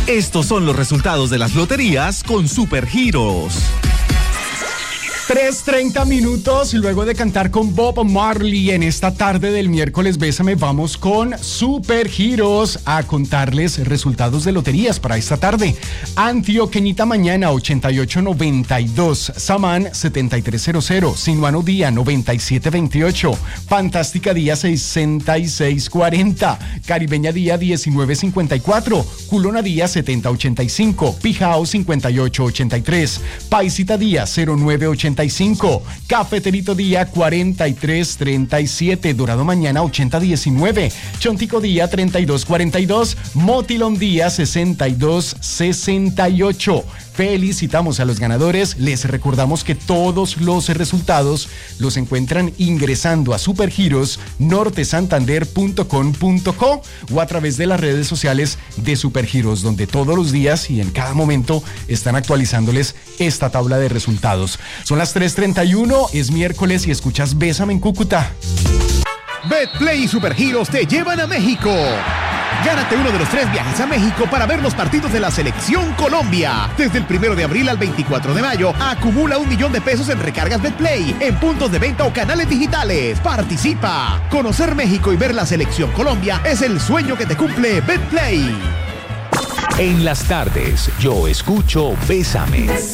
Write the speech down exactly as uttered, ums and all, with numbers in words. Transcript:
Estos son los resultados de las loterías con Supergiros. tres treinta minutos, luego de cantar con Bob Marley en esta tarde del miércoles Bésame, vamos con Supergiros a contarles resultados de loterías para esta tarde. Antioqueñita Mañana ochenta y ocho noventa y dos, Samán setenta y tres cero cero, Sinuano Día noventa y siete veintiocho, Fantástica Día sesenta y seis cuarenta, Caribeña Día diecinueve cincuenta y cuatro, Culona Día setenta ochenta y cinco, Pijao cincuenta y ocho ochenta y tres, Paisita Día cero nueve ochenta y cinco, Cafeterito Día cuarenta y tres treinta y siete, Dorado Mañana ochenta diecinueve, Chontico Día treinta y dos cuarenta y dos, Motilón Día sesenta y dos sesenta y ocho. Felicitamos a los ganadores. Les recordamos que todos los resultados los encuentran ingresando a supergiros norte santander punto com punto co o a través de las redes sociales de Supergiros, donde todos los días y en cada momento están actualizándoles esta tabla de resultados. Son las tres treinta y uno, es miércoles y escuchas Bésame en Cúcuta. Betplay y Supergiros te llevan a México. Gánate uno de los tres viajes a México para ver los partidos de la Selección Colombia. Desde el primero de abril al veinticuatro de mayo, acumula un millón de pesos en recargas Betplay, en puntos de venta o canales digitales. ¡Participa! Conocer México y ver la Selección Colombia es el sueño que te cumple Betplay. En las tardes, yo escucho Bésame.